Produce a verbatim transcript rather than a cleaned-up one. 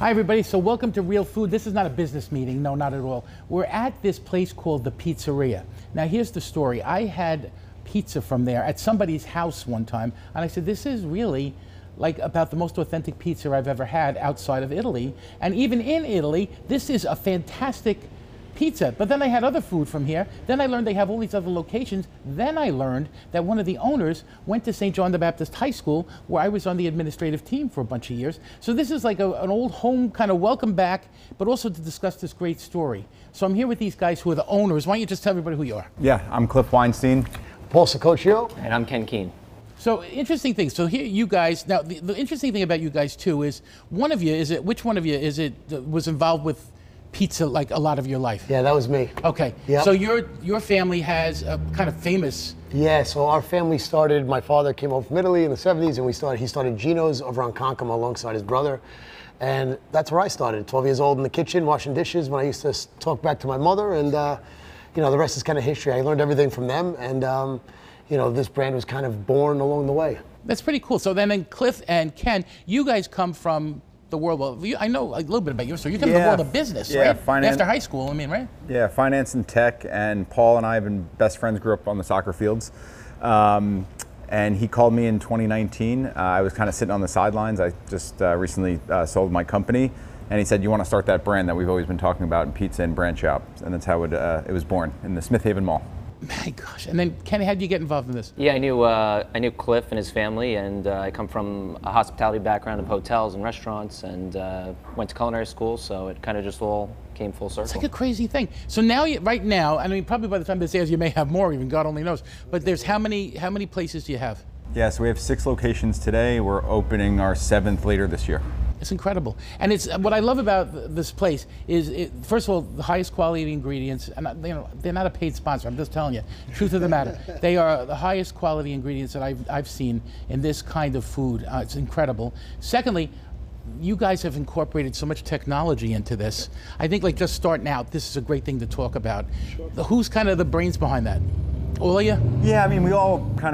Hi, everybody. So welcome to Real Food. This is not a business meeting. No, not at all. We're at this place called The Pizzeria. Now, here's the story. I had pizza from there at somebody's house one time, and I said, this is really like about the most authentic pizza I've ever had outside of Italy. And even in Italy, this is a fantastic pizza. But then I had other food from here. Then I learned they have all these other locations. Then I learned that one of the owners went to Saint John the Baptist High School, where I was on the administrative team for a bunch of years. So this is like a, an old home kind of welcome back, but also to discuss this great story. So I'm here with these guys who are the owners. Why don't you just tell everybody who you are? Yeah, I'm Cliff Weinstein. Paul Sacoccio. And I'm Ken Keene. So interesting things. So here you guys, now the, the interesting thing about you guys too is one of you, is it, which one of you is it that was involved with pizza like a lot of your life? Yeah, that was me. Okay. Yep. So your your family has a kind of famous. Yeah, so our family started, my father came over from Italy in the seventies, and we started, he started Gino's over on Concom alongside his brother. And that's where I started, twelve years old in the kitchen, washing dishes when I used to s- talk back to my mother. And, uh, you know, the rest is kind of history. I learned everything from them. And, um, you know, this brand was kind of born along the way. That's pretty cool. So then, then Cliff and Ken, you guys come from the world. Well, you, I know a little bit about you. So you come from Yeah. the world of business, Yeah, right? finan- After high school, I mean, right? Yeah, finance and tech, and Paul and I have been best friends, grew up on the soccer fields. Um, and he called me in twenty nineteen. Uh, I was kind of sitting on the sidelines. I just uh, recently uh, sold my company. And he said, you want to start that brand that we've always been talking about in pizza and branch out. And that's how it, uh, it was born, in the Smith Haven Mall. My gosh. And then, Ken, how did you get involved in this? Yeah, I knew uh, I knew Cliff and his family, and uh, I come from a hospitality background of hotels and restaurants, and uh, went to culinary school, so it kind of just all came full circle. It's like a crazy thing. So now, you, right now, I mean, probably by the time this airs, you may have more, even God only knows. But there's how many how many places do you have? Yeah, so we have six locations today. We're opening our seventh later this year. It's incredible. And it's what I love about th- this place is, it, first of all, the highest quality ingredients. And I- you know, they're not a paid sponsor. I'm just telling you, truth of the matter. They are the highest quality ingredients that I've I've seen in this kind of food. Uh, it's incredible. Secondly, you guys have incorporated so much technology into this. I think, like, just starting out, this is a great thing to talk about. Sure. Who's kind of the brains behind that? All of you? Yeah, I mean, we all kind of